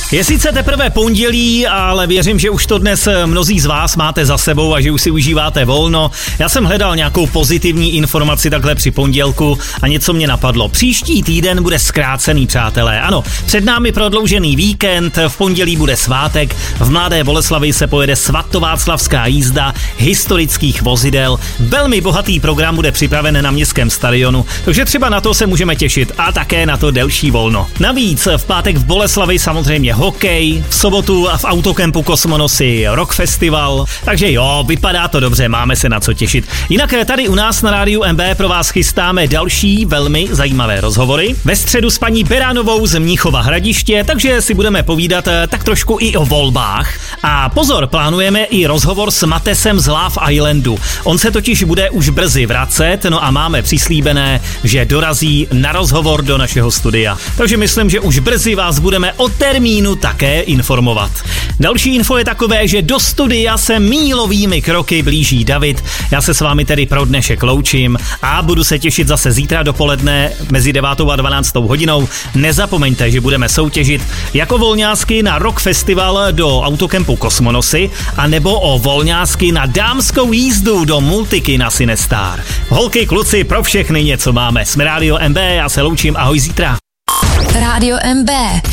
Je sice teprve pondělí, ale věřím, že už to dnes mnozí z vás máte za sebou a že už si užíváte volno. Já jsem hledal nějakou pozitivní informaci takhle při pondělku a něco mě napadlo. Příští týden bude zkrácený, přátelé. Ano, před námi prodloužený víkend, v pondělí bude svátek, v Mladé Boleslavi se pojede svatováclavská jízda historických vozidel. Velmi bohatý program bude připraven na městském stadionu, takže třeba na to se můžeme těšit a také na to delší volno. Navíc v pátek v Boleslavi samozřejmě hokej, v sobotu v autokempu Kosmonosy rock festival, takže jo, vypadá to dobře, máme se na co těšit. Jinak tady u nás na rádiu MB pro vás chystáme další velmi zajímavé rozhovory. Ve středu s paní Beránovou z Mnichova Hradiště, takže si budeme povídat tak trošku i o volbách. A pozor, plánujeme i rozhovor s Matesem z Love Islandu. On se totiž bude už brzy vracet, no a máme přislíbené, že dorazí na rozhovor do našeho studia. Takže myslím, že už brzy vás budeme o termínu také informovat. Další info je takové, že do studia se mílovými kroky blíží David. Já se s vámi tedy pro dnešek loučím a budu se těšit zase zítra dopoledne mezi 9. a 12. hodinou. Nezapomeňte, že budeme soutěžit jako volňásky na rock festival do autokempu Kosmonosy a nebo o volňásky na dámskou jízdu do multiky na Sinestar. Holky, kluci, pro všechny něco máme. Jsme Rádio MB, já se loučím, ahoj zítra. Rádio MB.